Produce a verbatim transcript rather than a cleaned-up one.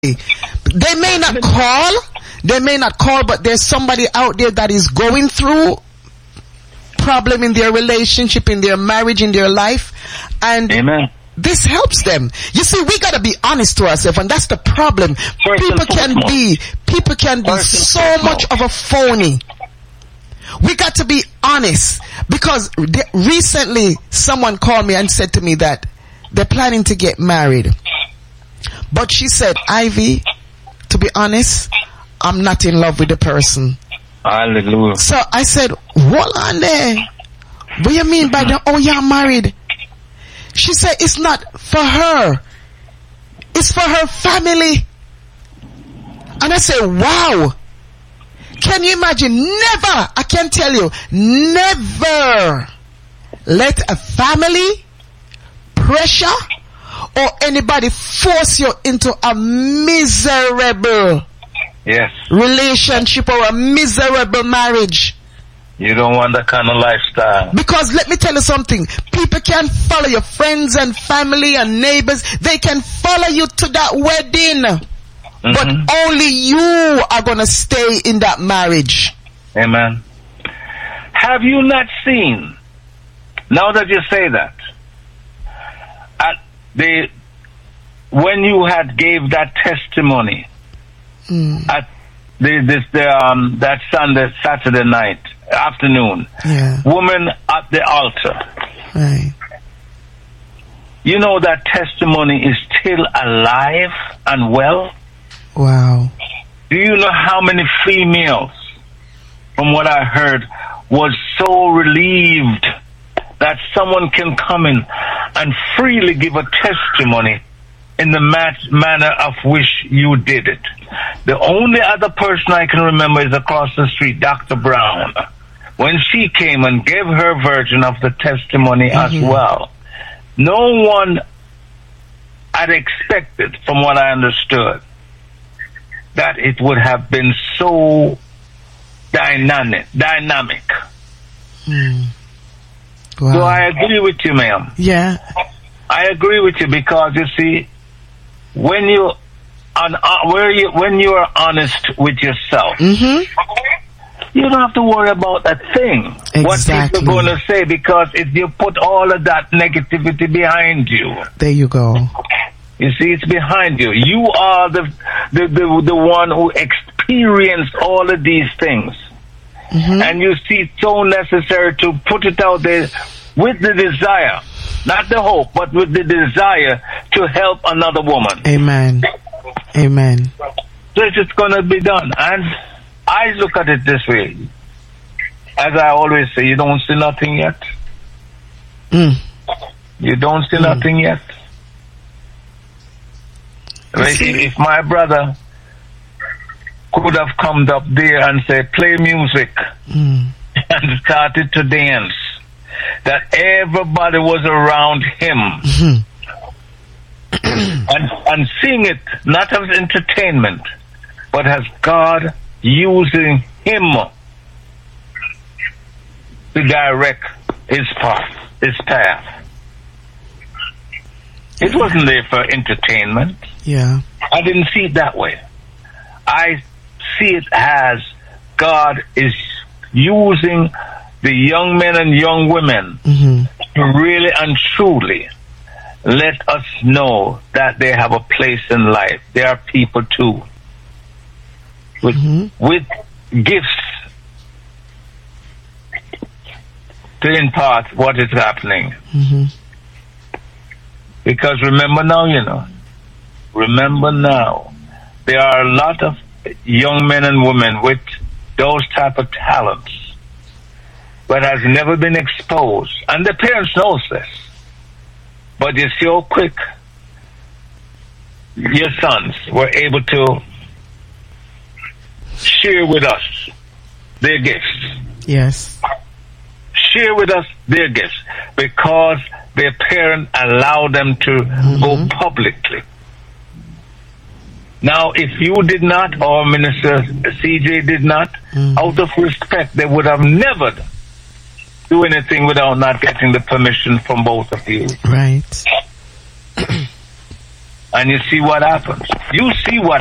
They may not call, they may not call, but there's somebody out there that is going through problem in their relationship, in their marriage, in their life, and Amen. This helps them. You see, we gotta be honest to ourselves, and that's the problem. First people can be, people can be First so much of a phony. We got to be honest, because de- recently someone called me and said to me that they're planning to get married, but she said, Ivy, to be honest, I'm not in love with the person. Hallelujah. So I said, hold on there. What do you mean by the, oh, you're married? She said, it's not for her. It's for her family. And I said, wow. Can you imagine? Never, I can tell you, never let a family, pressure, or anybody force you into a miserable yes. relationship or a miserable marriage. You don't want that kind of lifestyle. Because let me tell you something. People can follow your friends and family and neighbors. They can follow you to that wedding. Mm-hmm. But only you are going to stay in that marriage. Amen. Have you not seen, now that you say that, at the, when you had gave that testimony mm. at the, this, the, um, that Sunday, Saturday night, afternoon, yeah. woman at the altar. Right. You know that testimony is still alive and well. Wow. Do you know how many females, from what I heard, was so relieved that someone can come in and freely give a testimony in the mat- manner of which you did it? The only other person I can remember is across the street, Doctor Brown, when she came and gave her version of the testimony mm-hmm. as well. No one had expected, from what I understood, that it would have been so dynamic. Dynamic. Mm. Wow. So I agree with you, ma'am. Yeah. I agree with you, because you see, when you on uh, where you when you are honest with yourself, mm-hmm. you don't have to worry about that thing. Exactly. What people are going to say, because if you put all of that negativity behind you, there you go. You see, it's behind you. You are the the the, the one who experienced all of these things, mm-hmm. and you see it's so necessary to put it out there with the desire, not the hope, but with the desire to help another woman. Amen. Amen. So it's going to be done. And I look at it this way. As I always say, you don't see nothing yet. Mm. You don't see mm. nothing yet. If, if my brother could have come up there and said, play music, mm. and started to dance, that everybody was around him, mm-hmm. and, and seeing it not as entertainment, but as God using him to direct his path, his path. It wasn't there for entertainment. Yeah. I didn't see it that way. I see it as God is using the young men and young women mm-hmm. to really and truly let us know that they have a place in life. They are people too, with mm-hmm. with gifts to impart what is happening. Mm-hmm. Because remember now, you know, remember now, there are a lot of young men and women with those type of talents, but has never been exposed. And the parents knows this. But you see how quick your sons were able to share with us their gifts. Yes. Share with us their gifts, because their parent allowed them to mm-hmm. go publicly. Now, if you did not, or Minister C J did not, mm-hmm. out of respect, they would have never do anything without not getting the permission from both of you. Right. and you see what happens. You see what